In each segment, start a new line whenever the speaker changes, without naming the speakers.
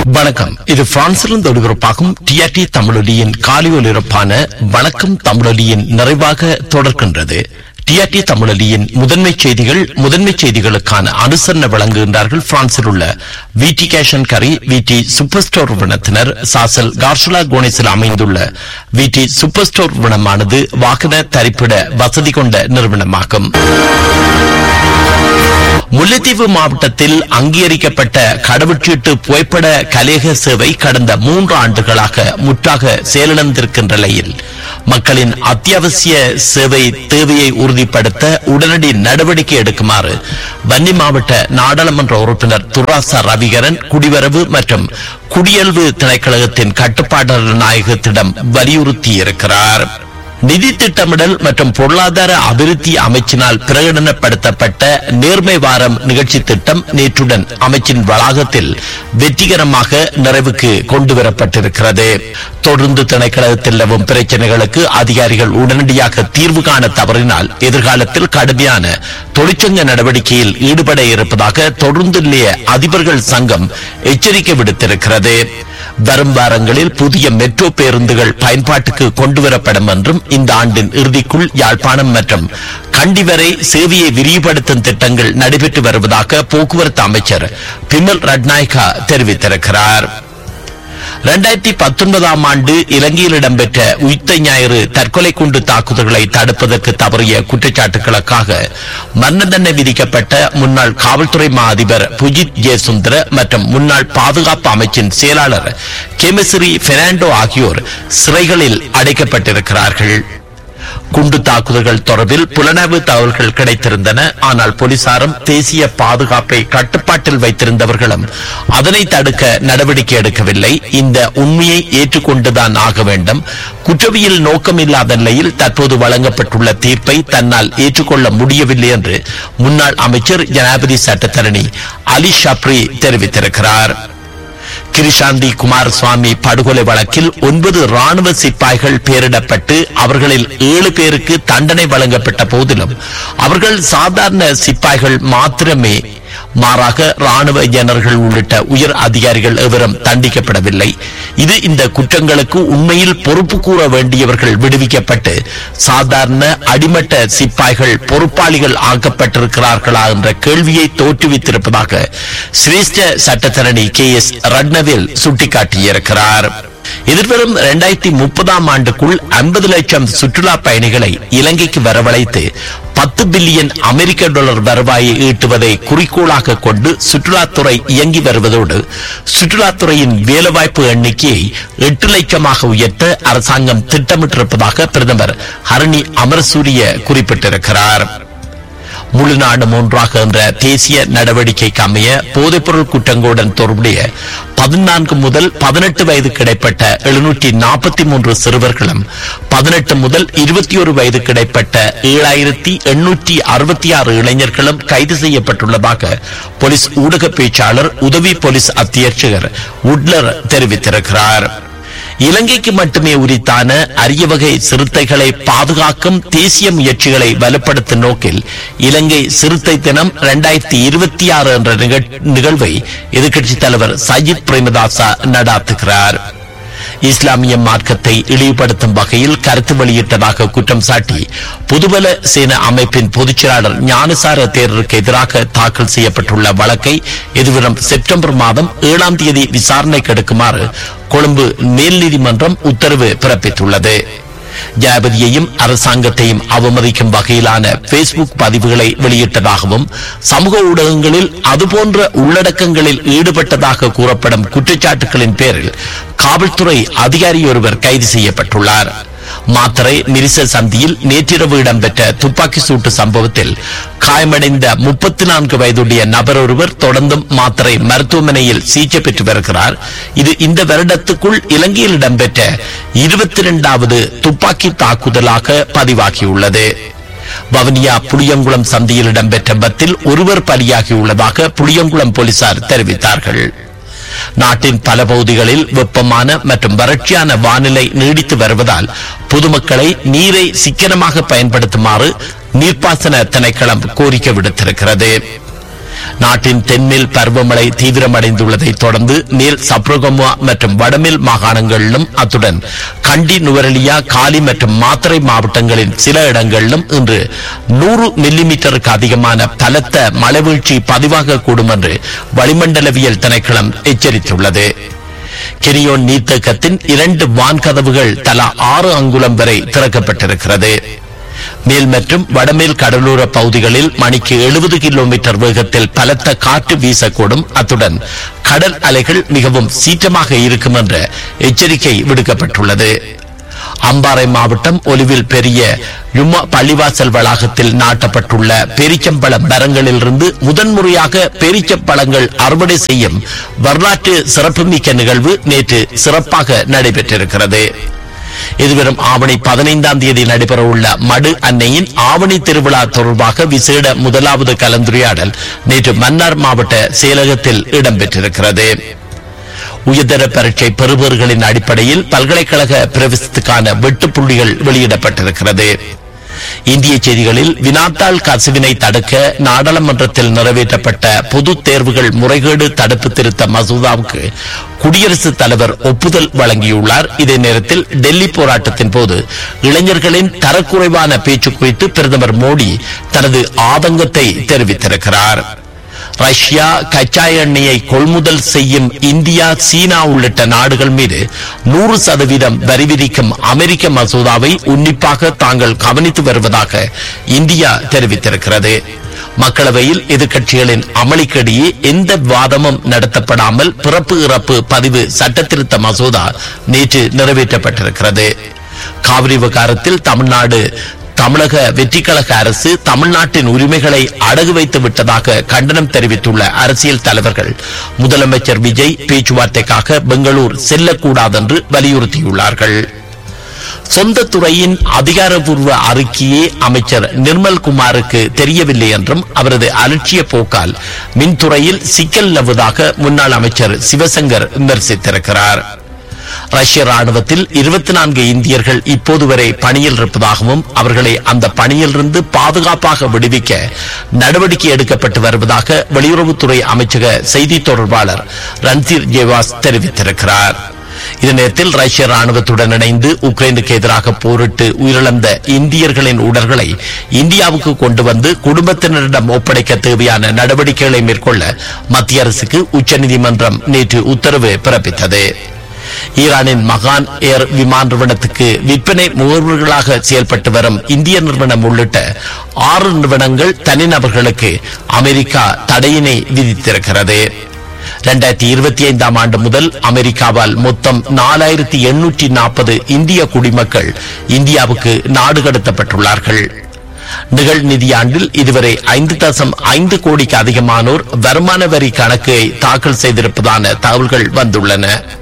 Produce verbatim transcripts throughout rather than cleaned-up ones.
வணக்கம். இது பிரான்சிலிருந்து ஒளிபரப்பாகும் டிஆர்டி தமிழொலியின் காலை ஒலிபரப்பான வணக்கம் தமிழொலியின் நிறைவாக தொடர்கின்றது. டிஆர்டி தமிழொலியின் முதன்மை செய்திகள். முதன்மை செய்திகளுக்கான அனுசரணை வழங்குகின்றார்கள் பிரான்சில் உள்ள விடி கேஷன் கரி விடி சூப்பர் ஸ்டோர் நிறுவனத்தினர். சாசல் கார்ஷலா கோனிஸில் அமைந்துள்ள விடி சூப்பர் ஸ்டோர் நிறுவனமானது வாகன தரிப்பிட வசதி கொண்ட நிறுவனமாகும். முல்லைத்தீவு மாவட்டத்தில் அங்கீகரிக்கப்பட்ட கடவுச்சீட்டு புகைப்பட கலையக சேவை கடந்த மூன்று ஆண்டுகளாக முற்றாக செயலிழந்திருக்கின்ற நிலையில் மக்களின் அத்தியாவசிய சேவை தேவையை உறுதிப்படுத்த உடனடி நடவடிக்கை எடுக்குமாறு வன்னி மாவட்ட நாடாளுமன்ற உறுப்பினர் துராசா ரவிகரன் குடிவரவு மற்றும் குடியல்வு திணைக்களகத்தின் கட்டுப்பாட்டாளர் நாயகத்திடம் வலியுறுத்தியிருக்கிறார். நிதி திட்டமிடல் மற்றும் பொருளாதார அபிவிருத்தி அமைச்சினால் பிரகடனப்படுத்தப்பட்ட நேர்மை வாரம் நிகழ்ச்சி திட்டம் நேற்றுடன் அமைச்சின் வளாகத்தில் வெற்றிகரமாக நிறைவுக்கு கொண்டுவரப்பட்டிருக்கிறது. தொடர்ந்து திணைக்களத்தில் நிலவும் பிரச்சனைகளுக்கு அதிகாரிகள் உடனடியாக தீர்வு காண தவறினால் எதிர்காலத்தில் கடுமையான தொழிற்சங்க நடவடிக்கையில் ஈடுபட இருப்பதாக தொடர்ந்து நிலைய அதிபர்கள் சங்கம் எச்சரிக்கை விடுத்திருக்கிறது. வரும் வாரங்களில் புதிய மெட்ரோ பேருந்துகள் பயன்பாட்டுக்கு கொண்டுவரப்படும் என்றும் இந்த ஆண்டின் இறுதிக்குள் யாழ்ப்பாணம் மற்றும் கண்டி வரை சேவையை விரிவுபடுத்தும் திட்டங்கள் நடைபெற்று வருவதாக போக்குவரத்து அமைச்சர் பிமல் ரட்நாயக்கா தெரிவித்திருக்கிறார். இரண்டாயிரத்தி பத்தொன்பதாம் ஆண்டு இலங்கையில் இடம்பெற்ற உயிர்த்த ஞாயிறு தற்கொலை குண்டு தாக்குதல்களை தடுப்பதற்கு தவறிய குற்றச்சாட்டுகளுக்காக மரண தண்டனை விதிக்கப்பட்ட முன்னாள் காவல்துறை மா அதிபர் புஜித் ஜெயசுந்தர மற்றும் முன்னாள் பாதுகாப்பு அமைச்சின் செயலாளர் கெமிஸ்ரி பெர்னாண்டோ ஆகியோர் சிறைகளில் அடைக்கப்பட்டிருக்கிறார்கள். குண்டு தாக்குதல்கள் தொடர்பில் புலனாய்வு தகவல்கள் கிடைத்திருந்தன. ஆனால் போலீசாரும் தேசிய பாதுகாப்பை கட்டுப்பாட்டில் வைத்திருந்தவர்களும் அதனை தடுக்க நடவடிக்கை எடுக்கவில்லை. இந்த உண்மையை ஏற்றுக்கொண்டுதான் ஆக வேண்டும். குற்றவியல் நோக்கம் இல்லாத நிலையில் தற்போது வழங்கப்பட்டுள்ள தீர்ப்பை தன்னால் ஏற்றுக்கொள்ள முடியவில்லை என்று முன்னாள் அமைச்சர் ஜனாதிபதி சட்டத்தரணி அலி ஷப்ரி தெரிவித்திருக்கிறார். கிருஷாந்தி குமாரசுவாமி படுகொலை வழக்கில் ஒன்பது ராணுவ சிப்பாய்கள் பெயரிடப்பட்டு அவர்களில் ஏழு பேருக்கு தண்டனை வழங்கப்பட்ட போதிலும் அவர்கள் சாதாரண சிப்பாய்கள் மாத்திரமே, மாறாக ராணுவ ஜெனரல்கள் உள்ளிட்ட உயர் அதிகாரிகள் எவரும் தண்டிக்கப்படவில்லை. இது இந்த குற்றங்களுக்கு உண்மையில் பொறுப்பு கூற வேண்டியவர்கள் விடுவிக்கப்பட்டு சாதாரண அடிமட்ட சிப்பாய்கள் பொறுப்பாளிகள் ஆக்கப்பட்டிருக்கிறார்களா என்ற கேள்வியை தோற்றுவித்திருப்பதாக சிரேஷ்ட சட்டத்தரணி கே எஸ் ரட்னவேல் சுட்டிக்காட்டியிருக்கிறார். எதிர்வரும் இரண்டாயிரத்தி முப்பதாம் ஆண்டுக்குள் ஐம்பது லட்சம் சுற்றுலா பயணிகளை இலங்கைக்கு வரவழைத்து பத்து பில்லியன் அமெரிக்க டாலர் வருவாயை ஈட்டுவதை குறிக்கோளாக கொண்டு சுற்றுலாத்துறை இயங்கி வருவதோடு சுற்றுலாத்துறையின் வேலைவாய்ப்பு எண்ணிக்கையை எட்டு லட்சமாக உயர்த்த அரசாங்கம் திட்டமிட்டிருப்பதாக பிரதமர் ஹரணி அமரசூரிய குறிப்பிட்டிருக்கிறார். முழு நாடு மூன்றாக என்ற தேசிய நடவடிக்கைக்கு அமைய போதைப்பொருள் குற்றங்களுடன் தொடர்புடைய பதினான்கு முதல் பதினெட்டு வயது கிடைப்பட்ட எழுநூற்றி நாற்பத்தி மூன்று சிறுவர்களும் பதினெட்டு முதல் இருபத்தி ஒரு வயது கிடைப்பட்ட ஏழாயிரத்தி எண்ணூற்றி அறுபத்தி ஆறு இளைஞர்களும் கைது செய்யப்பட்டுள்ளதாக போலீஸ் ஊடக பேச்சாளர் உதவி போலீஸ் அத்தியட்சகர் உட்லர் தெரிவித்திருக்கிறார். இலங்கைக்கு மட்டுமே உரித்தான அரிய வகை சிறுத்தைகளை பாதுகாக்கும் தேசிய முயற்சிகளை வலுப்படுத்தும் நோக்கில் இலங்கை சிறுத்தை தினம் இரண்டாயிரத்தி இருபத்தி ஆறு என்ற நிகழ்வை எதிர்க்கட்சித் தலைவர் சஜித் பிரேமதாசா நடாத்துகிறார். இஸ்லாமிய மார்க்கத்தை இழிவுபடுத்தும் வகையில் கருத்து வெளியிட்டதாக குற்றம் சாட்டி பொதுபல சேன அமைப்பின் பொதுச்செயலாளர் ஞானசார தேரருக்கு எதிராக தாக்கல் செய்யப்பட்டுள்ள வழக்கை எதிர்வரும் செப்டம்பர் மாதம் ஏழாம் தேதி விசாரணைக்கு எடுக்குமாறு கொழும்பு மேல் நீதிமன்றம் உத்தரவு பிறப்பித்துள்ளது. ஜனாதிபதியையும் அரசாங்கத்தையும் அவமதிக்கும் வகையிலான பேஸ்புக் பதிவுகளை வெளியிட்டதாகவும் சமூக ஊடகங்களில் அதுபோன்ற உள்ளடக்கங்களில் ஈடுபட்டதாக கூறப்படும் குற்றச்சாட்டுகளின் பேரில் காவல்துறை அதிகாரி ஒருவர் கைது செய்யப்பட்டுள்ளார். மாத்தறை மிரிச சந்தியில் நேற்றிரவு இடம்பெற்ற துப்பாக்கி சூட்டு சம்பவத்தில் காயமடைந்த முப்பத்தி நான்கு வயதுடைய நபர் ஒருவர் தொடர்ந்தும் மாத்தறை மருத்துவமனையில் சிகிச்சை பெற்று வருகிறார். இது இந்த வருடத்துக்குள் இலங்கையில் இடம்பெற்ற இருபத்தி இரண்டாவது துப்பாக்கி தாக்குதலாக பதிவாகியுள்ளது. வவுனியா புளியங்குளம் சந்தியில் இடம்பெற்ற விபத்தில் ஒருவர் பலியாகியுள்ளதாக புளியங்குளம் போலீசார் தெரிவித்தார்கள். நாட்டின் பல பகுதிகளில் வெப்பமான மற்றும் வறட்சியான வானிலை நீடித்து வருவதால் பொதுமக்களை நீரை சிக்கனமாக பயன்படுத்துமாறு நீர்ப்பாசன திணைக்களம் கோரிக்கை விடுத்திருக்கிறது. நாட்டின் தென்மேல் பருவமழை தீவிரமடைந்துள்ளதை தொடர்ந்து மேல் சப்ரகமுவா மற்றும் வடமேல் மாகாணங்களிலும் அத்துடன் கண்டி, நுவரெலியா, காலி மற்றும் மாத்தறை மாவட்டங்களின் சில இடங்களிலும் இன்று நூறு மில்லிமீட்டருக்கு அதிகமான பலத்த மழைவீழ்ச்சி பதிவாகக்கூடும் என்று வளிமண்டலவியல் திணைக்களம் எச்சரித்துள்ளது. கெனியோன் நீர்த்தேக்கத்தின் இரண்டு வான்கதவுகள் தலா ஆறு அங்குலம் வரை திறக்கப்பட்டிருக்கிறது. மேல் மற்றும் வடமேல் கடலோர பகுதிகளில் மணிக்கு எழுபது கிலோமீட்டர் வேகத்தில் பலத்த காற்று வீசக்கூடும். அத்துடன் கடல் அலைகள் மிகவும் சீற்றமாக இருக்கும் என்ற எச்சரிக்கை விடுக்கப்பட்டுள்ளது. அம்பாறை மாவட்டம் ஒலிவில் பெரிய யும்மா பள்ளிவாசல் வளாகத்தில் நாட்டப்பட்டுள்ள பேரிச்சம்பழ மரங்களிலிருந்து முதன்முறையாக பேரிச்சம்பழங்கள் அறுவடை செய்யும் வரலாற்று சிறப்புமிக்க நிகழ்வு நேற்று சிறப்பாக நடைபெற்றிருக்கிறது. எதிர்வரும் ஆவணி பதினைந்தாம் தேதி நடைபெறவுள்ள மடு அன்னையின் ஆவணி திருவிழா தொடர்பாக விசேட முதலாவது கலந்துரையாடல் நேற்று மன்னார் மாவட்ட செயலகத்தில் இடம்பெற்றிருக்கிறது. உயர்தர பரீட்சை பெறுபவர்களின் அடிப்படையில் பல்கலைக்கழக பிரவேசத்துக்கான வெட்டுப்புள்ளிகள் வெளியிடப்பட்டிருக்கிறது. இந்திய செய்திகளில் வினாத்தாள் கசிவினை தடுக்க நாடாளுமன்றத்தில் நிறைவேற்றப்பட்ட பொது தேர்வுகள் முறைகேடு தடுப்பு திருத்த மசோதாவுக்கு குடியரசுத் தலைவர் ஒப்புதல் வழங்கியுள்ளார். இதே நேரத்தில் டெல்லி போராட்டத்தின் போது இளைஞர்களின் தரக்குறைவான பேச்சு குறித்து பிரதமர் மோடி தனது ஆதங்கத்தை தெரிவித்திருக்கிறார். ரஷ்யா கச்சா எண்ணெயை கொள்முதல் செய்யும் இந்தியா, சீனா உள்ளிட்ட நாடுகள் மீது நூறு சதவீதம் வரி விதிக்கும் அமெரிக்க மசோதாவை உன்னிப்பாக தாங்கள் கவனித்து வருவதாக இந்தியா தெரிவித்திருக்கிறது. மக்களவையில் எதிர்க்கட்சிகளின் அமளிக்கிடையே எந்த விவாதமும் நடத்தப்படாமல் பிறப்பு இறப்பு பதிவு சட்டத்திருத்த மசோதா நேற்று நிறைவேற்றப்பட்டிருக்கிறது. காவிரி விவகாரத்தில் தமிழ்நாடு தமிழக வெற்றிக்கழக அரசு தமிழ்நாட்டின் உரிமைகளை அடகு வைத்து விட்டதாக கண்டனம் தெரிவித்துள்ள அரசியல் தலைவர்கள் முதலமைச்சர் விஜய் பேச்சுவார்த்தைக்காக பெங்களூர் செல்லக்கூடாதென்று வலியுறுத்தியுள்ளார்கள். சொந்த துறையின் அதிகாரப்பூர்வ அறிக்கையே அமைச்சர் நிர்மல் குமாருக்கு தெரியவில்லை என்றும் அவரது அலட்சிய போக்கால் மின்துறையில் சிக்கல் நிலவுவதாக முன்னாள் அமைச்சர் சிவசங்கர் விமர்சித்திருக்கிறார். ரஷ்ய ராணுவத்தில் இருபத்தி நான்கு இந்தியர்கள் இப்போது வரை பணியில் இருப்பதாகவும் அவர்களை அந்த பணியிலிருந்து பாதுகாப்பாக விடுவிக்க நடவடிக்கை எடுக்கப்பட்டு வருவதாக வெளியுறவுத்துறை அமைச்சக செய்தி தொடர்பாளர் ரன்தீர் ஜெவாஸ் தெரிவித்திருக்கிறார். இதனத்தில் ரஷ்ய ராணுவத்துடன் இணைந்து உக்ரைனுக்கு எதிராக போரிட்டு உயிரிழந்த இந்தியர்களின் உடல்களை இந்தியாவுக்கு கொண்டு வந்து குடும்பத்தினரிடம் ஒப்படைக்க தேவையான நடவடிக்கைகளை மேற்கொள்ள மத்திய அரசுக்கு உச்சநீதிமன்றம் நேற்று உத்தரவு பிறப்பித்தது. ஈரானின் மகான் ஏர் விமான நிறுவனத்துக்கு விற்பனை முகவர்களாக செயல்பட்டு வரும் இந்திய நிறுவனம் உள்ளிட்ட ஆறு நிறுவனங்கள் தனிநபர்களுக்கு அமெரிக்கா தடையினை விதித்திருக்கிறது. இரண்டாயிரத்தி இருபத்தி ஐந்தாம் ஆண்டு முதல் அமெரிக்காவால் மொத்தம் நாலாயிரத்தி எண்ணூற்றி நாற்பது இந்திய குடிமக்கள் இந்தியாவுக்கு நாடு கடத்தப்பட்டுள்ளார்கள். நிகழ் நிதியாண்டில் இதுவரை ஐந்து தசம் ஐந்து கோடிக்கு அதிகமானோர் வருமான வரி கணக்கை தாக்கல் செய்திருப்பதான தகவல்கள் வந்துள்ளன.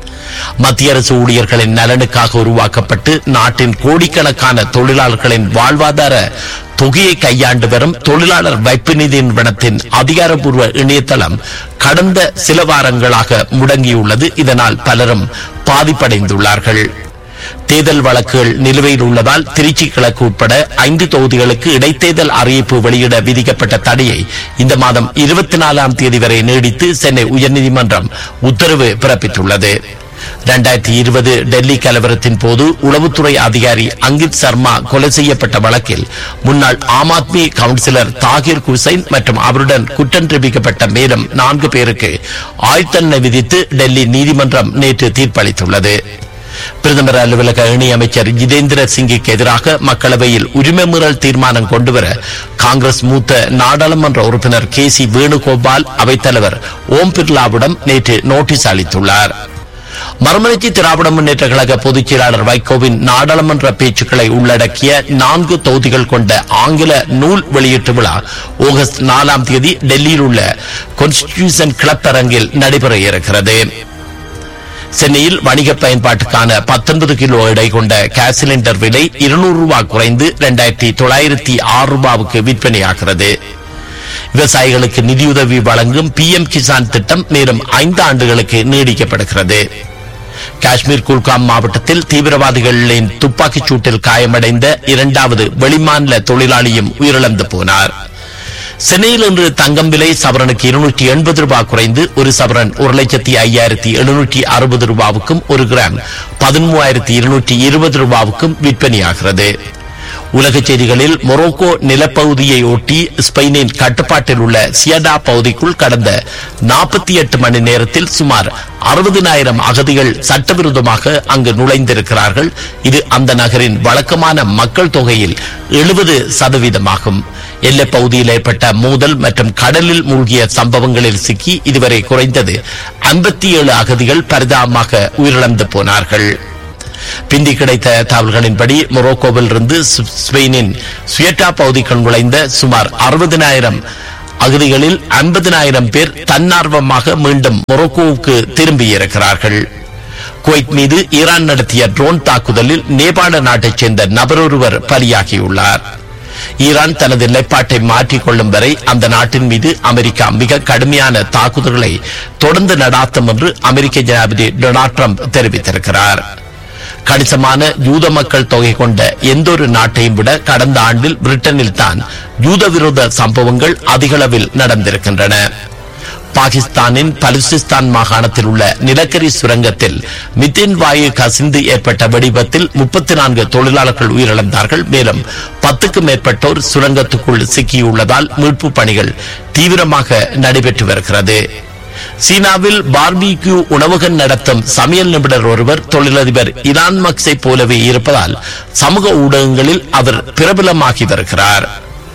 மத்திய அரசு ஊழியர்களின் நலனுக்காக உருவாக்கப்பட்டு நாட்டின் கோடிக்கணக்கான தொழிலாளர்களின் வாழ்வாதார தொகையை கையாண்டு வரும் தொழிலாளர் வைப்பு நிதி நிறுவனத்தின் அதிகாரப்பூர்வ இணையதளம் கடந்த சில வாரங்களாக முடங்கியுள்ளது. இதனால் பலரும் பாதிப்படைந்துள்ளார்கள். தேர்தல் வழக்குகள் நிலுவையில் உள்ளதால் திருச்சி கிழக்கு உட்பட ஐந்து தொகுதிகளுக்கு இடைத்தேர்தல் அறிவிப்பு வெளியிட விதிக்கப்பட்ட தடையை இந்த மாதம் இருபத்தி நாலாம் தேதி வரை நீடித்து சென்னை உயர்நீதிமன்றம் உத்தரவு பிறப்பித்துள்ளது. இரண்டாயிரத்தி இருபது டெல்லி கலவரத்தின் போது உளவுத்துறை அதிகாரி அங்கித் சர்மா கொலை செய்யப்பட்ட வழக்கில் முன்னாள் ஆம் ஆத்மி கவுன்சிலர் தாகிர் குசைன் மற்றும் அவருடன் குற்றம் தெரிவிக்கப்பட்ட மேலும் நான்கு பேருக்கு ஆயுள் தண்டனை விதித்து டெல்லி நீதிமன்றம் நேற்று தீர்ப்பளித்துள்ளது. பிரதமர் அலுவலக இணையமைச்சர் ஜிதேந்திர சிங்கிற்கு எதிராக மக்களவையில் உரிமை மீறல் தீர்மானம் கொண்டுவர காங்கிரஸ் மூத்த நாடாளுமன்ற உறுப்பினர் கே சி வேணுகோபால் அவைத்தலைவர் ஓம் பிர்லாவிடம் நேற்று நோட்டீஸ் அளித்துள்ளார். மறுமலர்ச்சி திராவிட முன்னேற்ற கழக பொதுச் செயலாளர் வைகோவின் நாடாளுமன்ற பேச்சுக்களை உள்ளடக்கிய நான்கு தொகுதிகள் கொண்ட ஆங்கில நூல் வெளியீட்டு விழா ஆகஸ்ட் நாலாம் தேதி டெல்லியில் உள்ள கான்ஸ்டிடியூஷன் கிளப் அரங்கில் நடைபெற இருக்கிறது. சென்னையில் வணிக பயன்பாட்டுக்கான பத்தொன்பது கிலோ எடை கொண்ட கேஸ் சிலிண்டர் விலை இருநூறு ரூபாய் குறைந்து இரண்டாயிரத்தி தொள்ளாயிரத்தி ஆறு ரூபாவுக்கு விற்பனையாகிறது. விவசாயிகளுக்கு நிதியுதவி வழங்கும் பி எம் கிசான் திட்டம் மேலும் ஐந்து ஆண்டுகளுக்கு நீடிக்கப்படுகிறது. காஷ்மீர் குல்காம் மாவட்டத்தில் தீவிரவாதிகளின் துப்பாக்கிச் சூட்டில் காயமடைந்த இரண்டாவது வெளிமாநில தொழிலாளியும் உயிரிழந்து போனார். சென்னையில் இன்று தங்கம் விலை சவரனுக்கு இருநூற்றி எண்பது ரூபாய் குறைந்து ஒரு சவரன் ஒரு லட்சத்தி ஐயாயிரத்தி எழுநூற்றி அறுபது ரூபாவுக்கும் ஒரு கிராம் பதிமூவாயிரத்தி இருநூற்றி இருபது ரூபாவுக்கும் விற்பனையாகிறது. உலக செய்திகளில் மொரோக்கோ நிலப்பகுதியை ஒட்டி ஸ்பெயினின் கட்டுப்பாட்டில் உள்ள சியடா பகுதிக்குள் கடந்த நாற்பத்தி எட்டு மணி நேரத்தில் சுமார் அறுபதினாயிரம் அகதிகள் சட்டவிரோதமாக அங்கு நுழைந்திருக்கிறார்கள். இது அந்த நகரின் வழக்கமான மக்கள் தொகையில் எழுபது சதவீதமாகும். எல்லைப் பகுதியில் ஏற்பட்ட மோதல் மற்றும் கடலில் மூழ்கிய சம்பவங்களில் சிக்கி இதுவரை குறைந்தது ஐம்பத்தி ஏழு அகதிகள் பரிதாபமாக உயிரிழந்து போனார்கள். பிந்தி கிடைத்த தகவல்களின்படி மொரோக்கோவில் இருந்து ஸ்பெயினின் சுயட்டா பகுதிக்குள் நுழைந்த சுமார் அறுபதினாயிரம் அகதிகளில் ஐம்பதினாயிரம் பேர் தன்னார்வமாக மீண்டும் மொரோக்கோவுக்கு திரும்பியிருக்கிறார்கள். குவைத் மீது ஈரான் நடத்திய ட்ரோன் தாக்குதலில் நேபாள நாட்டைச் சேர்ந்த நபரொருவர் பலியாகியுள்ளார். ஈரான் தனது நிலைப்பாட்டை மாற்றிக்கொள்ளும் வரை அந்த நாட்டின் மீது அமெரிக்கா மிக கடுமையான தாக்குதல்களை தொடர்ந்து நடாத்தும் என்று அமெரிக்க ஜனாதிபதி டொனால்ட் ட்ரம்ப் தெரிவித்திருக்கிறார். கணிசமான யூத மக்கள் தொகை கொண்ட எந்த ஒரு நாட்டையும் விட கடந்த ஆண்டில் பிரிட்டனில் தான் யூத விரோத சம்பவங்கள் அதிகளவில் நடந்திருக்கின்றன. பாகிஸ்தானின் பலுசிஸ்தான் மாகாணத்தில் உள்ள நிலக்கரி சுரங்கத்தில் மித்தேன் வாயு கசிந்து ஏற்பட்ட வெடிவிபத்தில் முப்பத்தி நான்கு தொழிலாளர்கள் உயிரிழந்தார்கள். மேலும் பத்துக்கும் மேற்பட்டோர் சுரங்கத்துக்குள் சிக்கியுள்ளதால் மீட்பு பணிகள் தீவிரமாக நடைபெற்று வருகிறது. சீனாவில் பார்பிக்யூ உணவகம் நடத்தும் சமையல் நிபுணர் ஒருவர் தொழிலதிபர் இலான் மஸ்கை போலவே இருப்பதால் சமூக ஊடகங்களில் அவர் பிரபலமாகி வருகிறார்.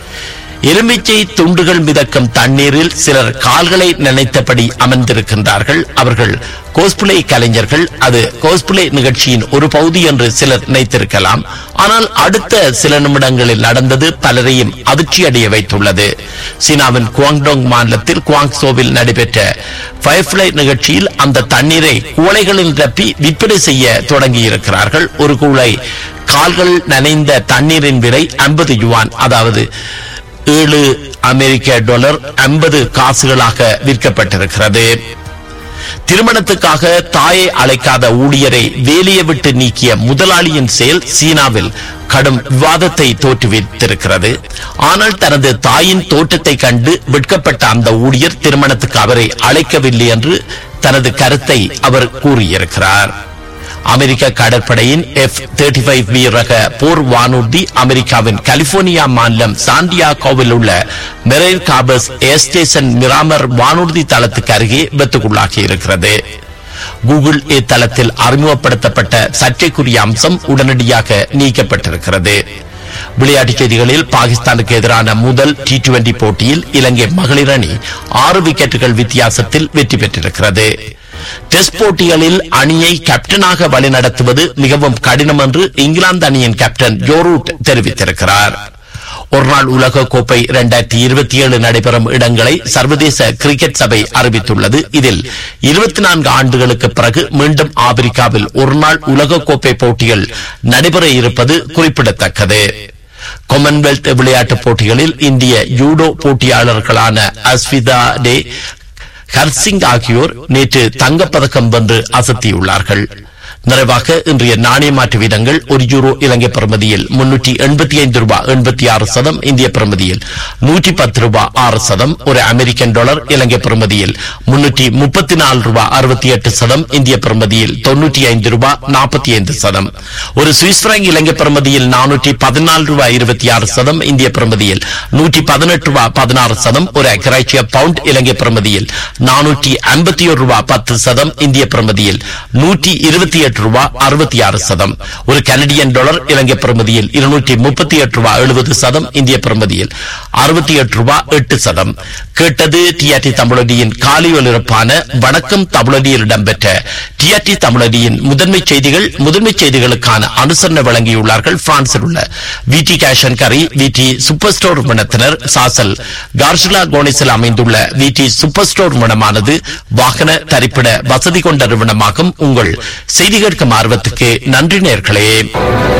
எலுமிச்சை துண்டுகள் மிதக்கும் தண்ணீரில் சிலர் கால்களை நினைத்தபடி அமர்ந்திருக்கின்றார்கள். அவர்கள் கோஸ்பிளே கலைஞர்கள். அது கோஸ்பிளே நிகழ்ச்சியின் ஒரு பகுதி என்று சிலர் நினைத்திருக்கலாம். ஆனால் அடுத்த சில நிமிடங்களில் நடந்தது பலரையும் அதிர்ச்சியடைய வைத்துள்ளது. சீனாவின் குவாங்டோங் மாநிலத்தில் குவாங்சோவில் நடைபெற்ற ஃபயர்ஃப்ளை நிகழ்ச்சியில் அந்த தண்ணீரை குவளைகளில் நிரப்பி விற்பனை செய்ய தொடங்கியிருக்கிறார்கள். ஒரு குவளை கால்கள் நனைந்த தண்ணீரின் விலை ஐம்பது யுவான், அதாவது ஏழு அமெரிக்க டாலர் ஐம்பது காசுகளாக விற்கப்பட்டிருக்கிறது. திருமணத்துக்காக தாயை அழைக்காத ஊழியரை வேலையை விட்டு நீக்கிய முதலாளியின் செயல் சீனாவில் கடும் விவாதத்தை தோற்றுவித்திருக்கிறது. ஆனால் தனது தாயின் தோற்றத்தை கண்டு வெட்கப்பட்ட அந்த ஊழியர் திருமணத்துக்கு அவரை அழைக்கவில்லை என்று தனது கருத்தை அவர் கூறியிருக்கிறார். அமெரிக்க கடற்படையின் எஃப் முப்பத்தி ஐந்து பி ரக போர் வானூர்தி அமெரிக்காவின் கலிபோர்னியா மாநிலம் சாண்டியாகோவில் உள்ள மெரைன் கார்பஸ் ஏர் ஸ்டேஷன் மிராமர் வானூர்தி தளத்துக்கு அருகே விபத்துக்குள்ளாகி இருக்கிறது. கூகுள் இத்தளத்தில் அறிமுகப்படுத்தப்பட்ட சர்ச்சைக்குரிய அம்சம் உடனடியாக நீக்கப்பட்டிருக்கிறது. விளையாட்டுச் செய்திகளில் பாகிஸ்தானுக்கு எதிரான முதல் டி டுவெண்டி போட்டியில் இலங்கை மகளிர் அணி ஆறு விக்கெட்டுகள் வித்தியாசத்தில் வெற்றி பெற்றிருக்கிறது. டெஸ்ட் போட்டிகளில் அணியை கேப்டனாக வழிநடத்துவது மிகவும் கடினம் என்று இங்கிலாந்து அணியின் கேப்டன் ஜோ ரூட் தெரிவித்திருக்கிறார். ஒருநாள் உலக கோப்பை இரண்டாயிரத்தி இருபத்தி ஏழு நடைபெறும் இடங்களை சர்வதேச கிரிக்கெட் சபை அறிவித்துள்ளது. இதில் இருபத்தி நான்கு ஆண்டுகளுக்கு பிறகு மீண்டும் ஆப்பிரிக்காவில் ஒருநாள் உலக கோப்பை போட்டிகள் நடைபெற இருப்பது குறிப்பிடத்தக்கது. காமன்வெல்த் விளையாட்டுப் போட்டிகளில் இந்திய ஜூடோ போட்டியாளர்களான அஸ்விதா டே, ஹர்சிங் ஆகியோர் நேற்று தங்கப்பதக்கம் வென்று அசத்தியுள்ளார்கள். நிறைவாக இன்றைய நாணய மாற்று வீதங்கள்: ஒரு யூரோ இலங்கை பிரமதியில் முன்னூற்றி எண்பத்தி ஐந்து ரூபாய் எண்பத்தி ஆறு சதம், இந்திய பிரமதியில் நூற்றி பத்து ரூபாய் ஆறு சதம். ஒரு அமெரிக்கன் டாலர் இலங்கை பிரமதியில் முன்னூற்றி முப்பத்தி நாலு ரூபாய் அறுபத்தி எட்டு சதம், இந்திய பிரமதியில் தொன்னூற்றி ஐந்து ரூபாய் நாற்பத்தி ஐந்து சதம். ஒரு சுவிஸ் பிராங்க் இலங்கை பிரமதியில் நானூற்றி பதினாலு ரூபாய் இருபத்தி ஆறு சதம், இந்திய பிரமதியில் நூற்றி பதினெட்டு ரூபாய் பதினாறு சதம். ஒரு கிரைச்சிய பவுண்ட் இலங்கை பிரமதியில் நானூற்றி ஐம்பத்தி ஒரு ரூபாய் பத்து சதம், இந்திய பிரமதியில் நூற்றி இருபத்தி எட்டு ரூபாய் அறுபத்தி ஆறு சதம். ஒரு கனடியன் டாலர் இலங்கை பிரமதியில் இருநூற்றி முப்பத்தி எட்டு ரூபாய் எழுபது சதம், இந்திய பிரமதியில் அறுபத்தி எட்டு ரூபாய் எட்டு சதம். கேட்டது டிஆர்டி தமிழடியின் காலை ஒலிபரப்பான வணக்கம் தமிழடியில் இடம்பெற்ற டிஆர்டி தமிழடியின் முதன்மை செய்திகள். முதன்மை செய்திகளுக்கான அனுசரணை வழங்கியுள்ளார்கள் பிரான்சில் உள்ள விடி கேஷன் கரி, விடி சூப்பர் ஸ்டோர் நிறுவனத்தினர். சாசல் கார்ஷிலா கோனிஸில் அமைந்துள்ள விடி சூப்பர் ஸ்டோர் நிறுவனமானது வாகன தரிப்பிட வசதி கொண்ட நிறுவனமாகும். உங்கள் செய்தி கேட்கும் ஆர்வத்துக்கு நன்றி நேயர்களே.